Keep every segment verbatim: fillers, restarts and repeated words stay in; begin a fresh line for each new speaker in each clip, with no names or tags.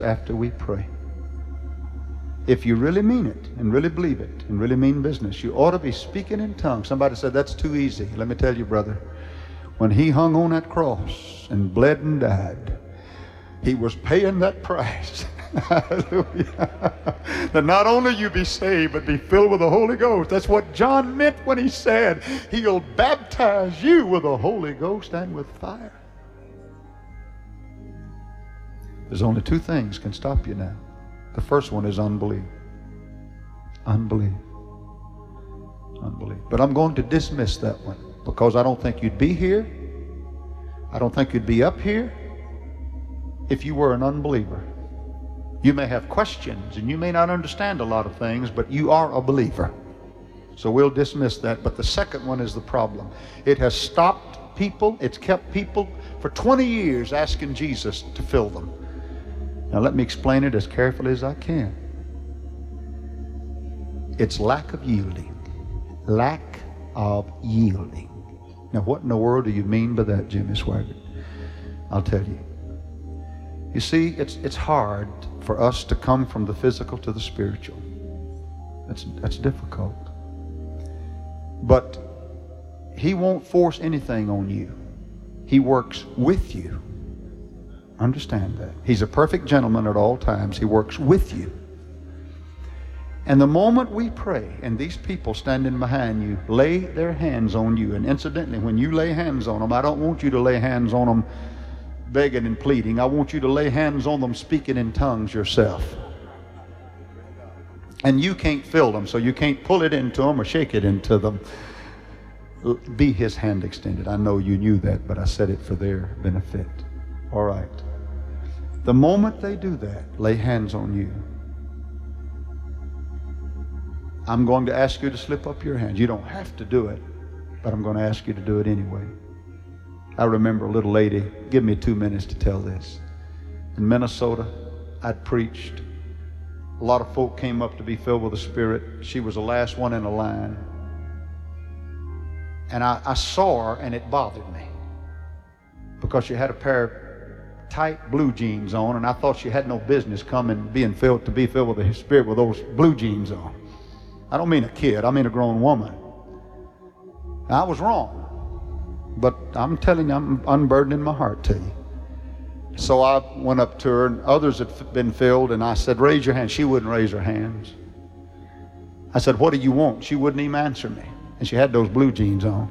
after we pray. If you really mean it and really believe it and really mean business, you ought to be speaking in tongues. Somebody said that's too easy. Let me tell you, brother, when he hung on that cross and bled and died, he was paying that price. Hallelujah. That not only you be saved, but be filled with the Holy Ghost. That's what John meant when he said he'll baptize you with the Holy Ghost and with fire. There's only two things can stop you now. The first one is unbelief. Unbelief. Unbelief. But I'm going to dismiss that one because I don't think you'd be here. I don't think you'd be up here if you were an unbeliever. You may have questions and you may not understand a lot of things, but you are a believer. So we'll dismiss that. But the second one is the problem. It has stopped people. It's kept people for twenty years asking Jesus to fill them. Now let me explain it as carefully as I can. It's lack of yielding. Lack of yielding. Now what in the world do you mean by that, Jimmy Swaggart? I'll tell you. You see, it's it's hard for us to come from the physical to the spiritual. That's that's difficult. But he won't force anything on you. He works with you. Understand that. He's a perfect gentleman at all times. He works with you. And the moment we pray and these people standing behind you lay their hands on you, and incidentally, when you lay hands on them, I don't want you to lay hands on them begging and pleading. I want you to lay hands on them speaking in tongues yourself. And you can't fill them, so you can't pull it into them or shake it into them. Be his hand extended. I know you knew that, but I said it for their benefit. All right. The moment they do that, lay hands on you, I'm going to ask you to slip up your hands. You don't have to do it, but I'm going to ask you to do it anyway. I remember a little lady, give me two minutes to tell this. In Minnesota, I'd preached. A lot of folk came up to be filled with the Spirit. She was the last one in the line. And I, I saw her, and it bothered me because she had a pair of tight blue jeans on, and I thought she had no business coming, being filled to be filled with the Spirit with those blue jeans on. I don't mean a kid, I mean a grown woman. I was wrong, but I'm telling you, I'm unburdening my heart to you. So I went up to her, and others had been filled, and I said, raise your hand. She wouldn't raise her hands. I said, what do you want? She wouldn't even answer me, and she had those blue jeans on.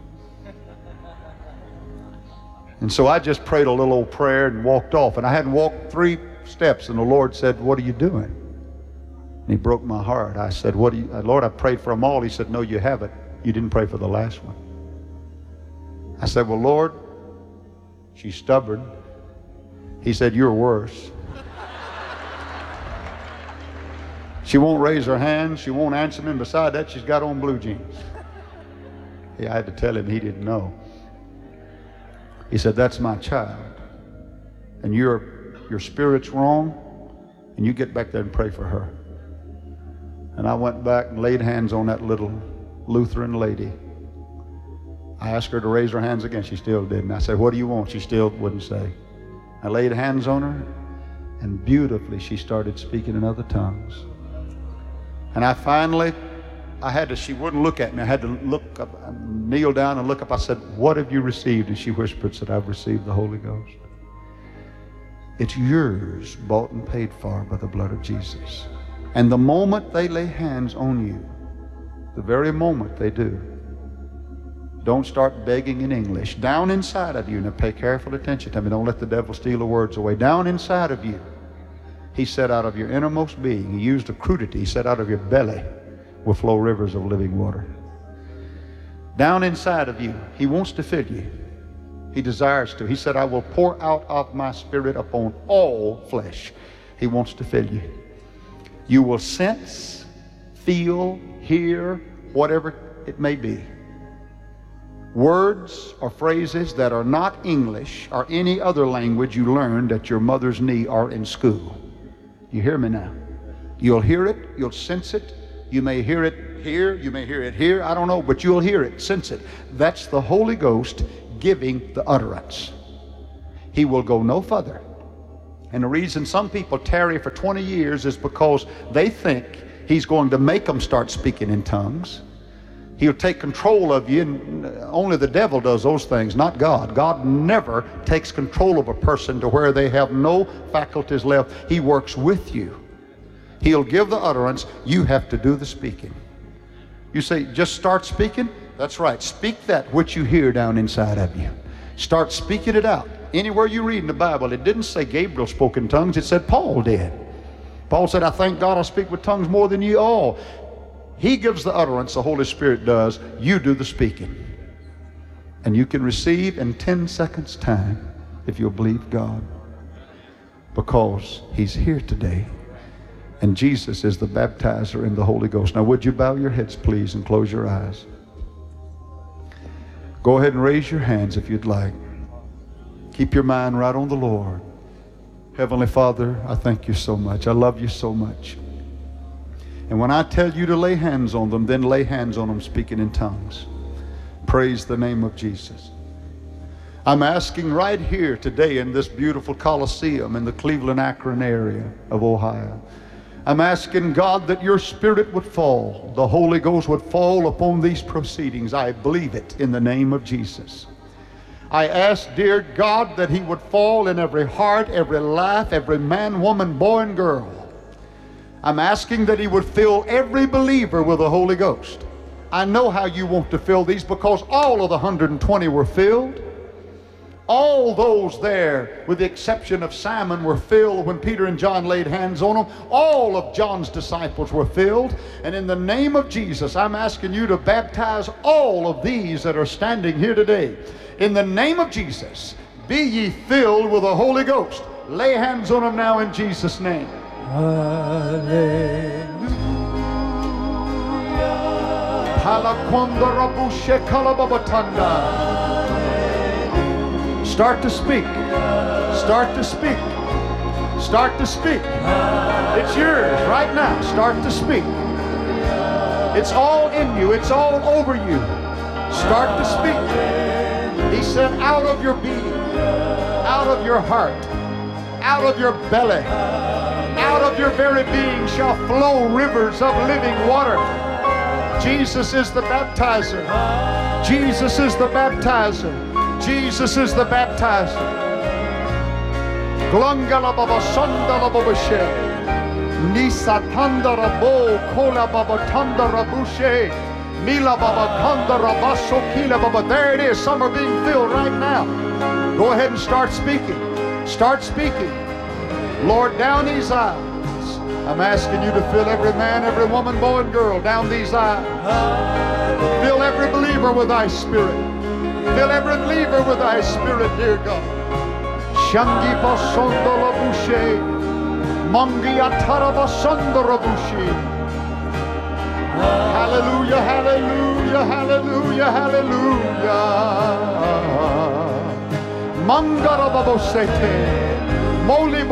And so I just prayed a little old prayer and walked off. And I hadn't walked three steps, and the Lord said, what are you doing? And he broke my heart. I said, "What do you, Lord, I prayed for them all." He said, no, you haven't. You didn't pray for the last one. I said, well, Lord, she's stubborn. He said, you're worse. She won't raise her hands. She won't answer me. And beside that, she's got on blue jeans. Yeah, I had to tell him he didn't know. He said, that's my child, and your, your spirit's wrong, and you get back there and pray for her. And I went back and laid hands on that little Lutheran lady. I asked her to raise her hands again. She still didn't. I said, what do you want? She still wouldn't say. I laid hands on her, and beautifully she started speaking in other tongues. And I finally, I had to, she wouldn't look at me. I had to look up, kneel down and look up. I said, what have you received? And she whispered, said, I've received the Holy Ghost. It's yours, bought and paid for by the blood of Jesus. And the moment they lay hands on you, the very moment they do, don't start begging in English. Down inside of you, now pay careful attention to me. Don't let the devil steal the words away. Down inside of you, he said out of your innermost being, he used a crudity, he said out of your belly will flow rivers of living water. Down inside of you, he wants to fill you. He desires to. He said, I will pour out of my Spirit upon all flesh. He wants to fill you. You will sense, feel, hear, whatever it may be. Words or phrases that are not English or any other language you learned at your mother's knee or in school. You hear me now? You'll hear it, you'll sense it. You may hear it here, you may hear it here, I don't know, but you'll hear it, sense it. That's the Holy Ghost giving the utterance. He will go no further And the reason some people tarry for twenty years is because they think he's going to make them start speaking in tongues. He'll take control of you, and only the devil does those things, not God. God never takes control of a person to where they have no faculties left. He works with you. He'll give the utterance. You have to do the speaking. You say, just start speaking? That's right. Speak that which you hear down inside of you. Start speaking it out. Anywhere you read in the Bible, it didn't say Gabriel spoke in tongues. It said Paul did. Paul said, I thank God I speak with tongues more than ye all. He gives the utterance, the Holy Spirit does. You do the speaking. And you can receive in ten seconds time if you'll believe God. Because he's here today. And Jesus is the baptizer in the Holy Ghost. Now would you bow your heads please and close your eyes. Go ahead and raise your hands if you'd like. Keep your mind right on the Lord. Heavenly Father, I thank you so much. I love you so much. And when I tell you to lay hands on them, then lay hands on them speaking in tongues. Praise the name of Jesus. I'm asking right here today in this beautiful Coliseum in the Cleveland-Akron area of Ohio. I'm asking God that your Spirit would fall, the Holy Ghost would fall upon these proceedings. I believe it in the name of Jesus. I ask, dear God, that he would fall in every heart, every life, every man, woman, boy, and girl. I'm asking that he would fill every believer with the Holy Ghost. I know how you want to fill these because all of the one hundred twenty were filled. All those there, with the exception of Simon, were filled when Peter and John laid hands on them. All of John's disciples were filled. And in the name of Jesus, I'm asking you to baptize all of these that are standing here today. In the name of Jesus, be ye filled with the Holy Ghost. Lay hands on them now in Jesus' name.
Hallelujah.
Start to speak. Start to speak. Start to speak. It's yours right now. Start to speak. It's all in you. It's all over you. Start to speak. He said, out of your being, out of your heart, out of your belly, out of your very being shall flow rivers of living water. Jesus is the baptizer. Jesus is the baptizer. Jesus is the baptizer. Glangala baba sandala baba she. Nisatanda rabo kola baba tanda rabushe. Mila baba kanda rabaso kila baba. There it is. Some are being filled right now. Go ahead and start speaking. Start speaking. Lord, down these aisles. I'm asking you to fill every man, every woman, boy, and girl down these aisles. Fill every believer with thy Spirit. Fill every believer with thy Spirit, dear God. Shangi basondola bushe. Mangi atara basondora bushe. Hallelujah, hallelujah, hallelujah, hallelujah. Mangara babosete. Moli